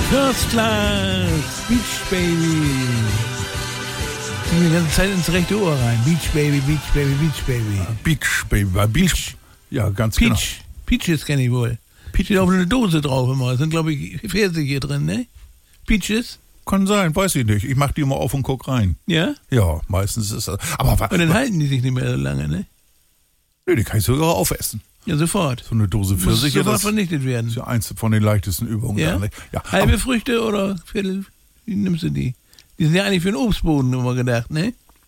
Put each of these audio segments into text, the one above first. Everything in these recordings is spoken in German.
First Class, Beach Baby. Die ganze Zeit ins rechte Ohr rein. Beach Baby, Beach Baby, Beach Baby. Beach Baby, Beach. Ja, ganz Peach. genau. Peaches kenne ich wohl. Peach steht auf eine Dose drauf immer. Da sind, glaube ich, Pfirsiche drin, ne? Peaches? Kann sein, weiß ich nicht. Ich mach die immer auf und guck rein. Ja? Ja, meistens ist das. Aber und dann halten die sich nicht mehr so lange, ne? Nee, die kann ich sogar aufessen. Ja, sofort. So eine Dose Pfirsiche. Muss sofort vernichtet werden. Das ist ja eins von den leichtesten Übungen. Ja? Ja, halbe Früchte oder Viertel? Wie nimmst du die? Die sind ja eigentlich für den Obstboden immer gedacht, ne?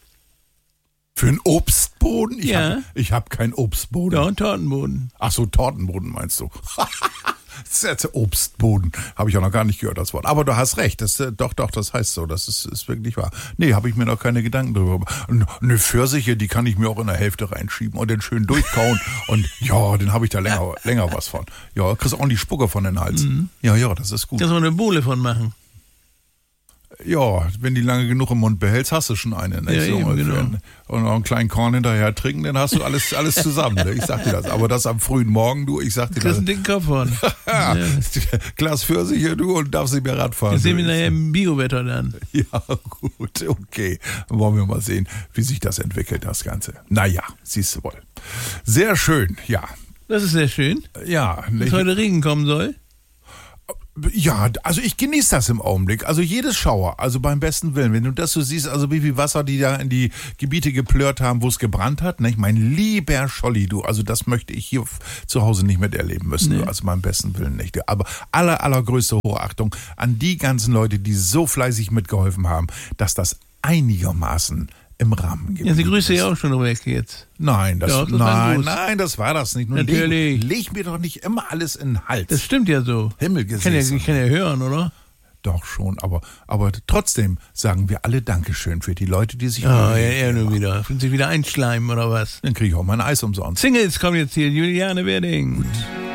Für einen Obstboden? Ich hab keinen Obstboden. Ja, einen Tortenboden. Ach so, Tortenboden meinst du? Das ist jetzt Obstboden. Habe ich auch noch gar nicht gehört, das Wort. Aber du hast recht. Doch, das heißt so. Das ist wirklich wahr. Nee, habe ich mir noch keine Gedanken drüber gemacht. Eine Pfirsiche, die kann ich mir auch in der Hälfte reinschieben und den schön durchkauen. Und ja, den habe ich da länger was von. Ja, kriegst auch die Spucke von den Hals. Mhm. Ja, das ist gut. Da soll eine Bohle von machen. Ja, wenn die lange genug im Mund behältst, hast du schon eine. Ne? Ja, so eben, genau. Und noch einen kleinen Korn hinterher trinken, dann hast du alles zusammen. Ne? Ich sag dir das. Aber das am frühen Morgen, du, ich sag dir das. Du kriegst einen dicken Kopf von. Ja. Glas Pfirsiche, du, und darfst nicht mehr Radfahren. Das sehen wir nachher im Biowetter dann. Ja, gut, okay. Dann wollen wir mal sehen, wie sich das entwickelt, das Ganze. Naja, siehst du wohl. Sehr schön, ja. Das ist sehr schön. Ja. Dass heute Regen kommen soll. Ja, also ich genieße das im Augenblick. Also jedes Schauer, also beim besten Willen. Wenn du das so siehst, also wie viel Wasser die da in die Gebiete geplört haben, wo es gebrannt hat, nicht? Mein lieber Scholli, du, also das möchte ich hier zu Hause nicht miterleben müssen. Nee. Also beim besten Willen nicht. Aber allergrößte Hochachtung an die ganzen Leute, die so fleißig mitgeholfen haben, dass das einigermaßen im Rahmen gibt. Ja, sie grüßt ja auch schon weg jetzt. Nein, das war das nicht. Nun natürlich. Leg mir doch nicht immer alles in den Hals. Das stimmt ja so. Himmelgesetz. Ich kann ja hören, oder? Doch schon, aber trotzdem sagen wir alle Dankeschön für die Leute, die sich... er nur wieder. Finden sich wieder einschleimen, oder was? Dann kriege ich auch mein Eis umsonst. Singles kommen jetzt hier, Juliane Werding.